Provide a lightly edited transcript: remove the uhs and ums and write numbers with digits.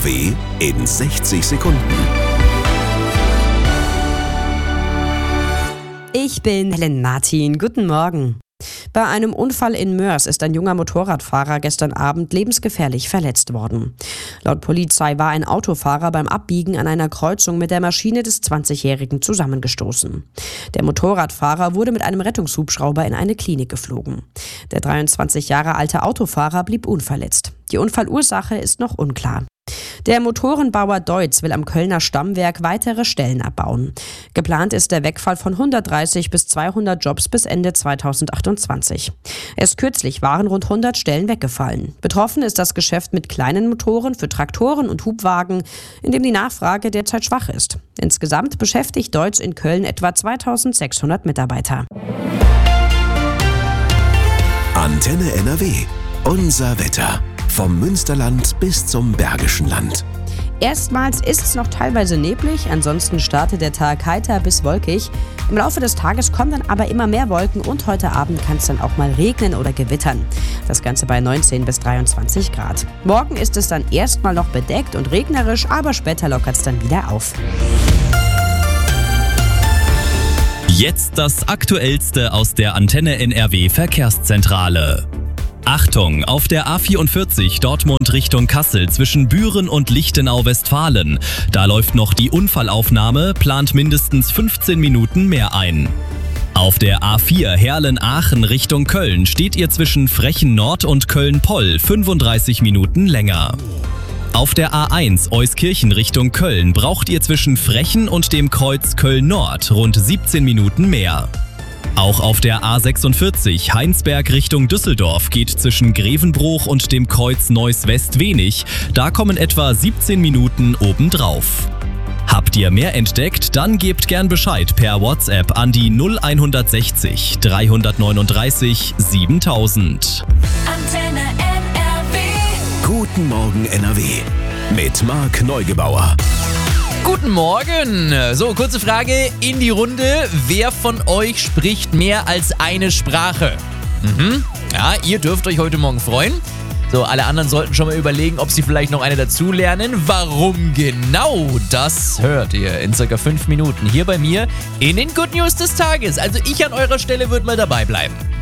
NRW in 60 Sekunden. Ich bin Helen Martin. Guten Morgen. Bei einem Unfall in Moers ist ein junger Motorradfahrer gestern Abend lebensgefährlich verletzt worden. Laut Polizei war ein Autofahrer beim Abbiegen an einer Kreuzung mit der Maschine des 20-Jährigen zusammengestoßen. Der Motorradfahrer wurde mit einem Rettungshubschrauber in eine Klinik geflogen. Der 23 Jahre alte Autofahrer blieb unverletzt. Die Unfallursache ist noch unklar. Der Motorenbauer Deutz will am Kölner Stammwerk weitere Stellen abbauen. Geplant ist der Wegfall von 130 bis 200 Jobs bis Ende 2028. Erst kürzlich waren rund 100 Stellen weggefallen. Betroffen ist das Geschäft mit kleinen Motoren für Traktoren und Hubwagen, in dem die Nachfrage derzeit schwach ist. Insgesamt beschäftigt Deutz in Köln etwa 2600 Mitarbeiter. Antenne NRW. Unser Wetter. Vom Münsterland bis zum Bergischen Land. Erstmals ist es noch teilweise neblig, ansonsten startet der Tag heiter bis wolkig. Im Laufe des Tages kommen dann aber immer mehr Wolken und heute Abend kann es dann auch mal regnen oder gewittern. Das Ganze bei 19 bis 23 Grad. Morgen ist es dann erstmal noch bedeckt und regnerisch, aber später lockert es dann wieder auf. Jetzt das Aktuellste aus der Antenne NRW Verkehrszentrale. Achtung, auf der A44 Dortmund Richtung Kassel zwischen Büren und Lichtenau-Westfalen. Da läuft noch die Unfallaufnahme, plant mindestens 15 Minuten mehr ein. Auf der A4 Herlen-Aachen Richtung Köln steht ihr zwischen Frechen Nord und Köln-Poll 35 Minuten länger. Auf der A1 Euskirchen Richtung Köln braucht ihr zwischen Frechen und dem Kreuz Köln-Nord rund 17 Minuten mehr. Auch auf der A46 Heinsberg Richtung Düsseldorf geht zwischen Grevenbruch und dem Kreuz Neuss-West wenig. Da kommen etwa 17 Minuten obendrauf. Habt ihr mehr entdeckt? Dann gebt gern Bescheid per WhatsApp an die 0160 339 7000. Antenne NRW. Guten Morgen NRW. Mit Marc Neugebauer. Guten Morgen! So, kurze Frage in die Runde. Wer von euch spricht mehr als eine Sprache? Ja, ihr dürft euch heute Morgen freuen. So, alle anderen sollten schon mal überlegen, ob sie vielleicht noch eine dazulernen. Warum genau? Das hört ihr in circa 5 Minuten hier bei mir in den Good News des Tages. Also ich an eurer Stelle würde mal dabei bleiben.